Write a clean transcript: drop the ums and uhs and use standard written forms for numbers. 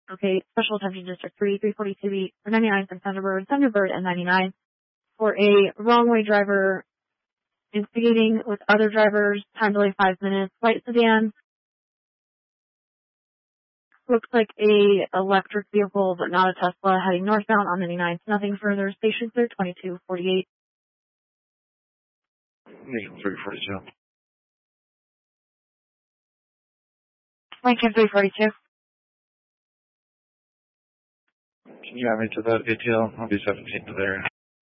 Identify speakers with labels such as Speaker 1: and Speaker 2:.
Speaker 1: Okay, Special Attention District 3, 342 for 99 from Thunderbird and 99 for a wrong way driver instigating with other drivers, time delay 5 minutes, white sedan. Looks like a electric vehicle, but not a Tesla, heading northbound on 99. Nothing further. Station clear 2248.
Speaker 2: Lincoln 342.
Speaker 1: Lincoln 342.
Speaker 2: Can you add me to that ATL? I'll be 17 to there.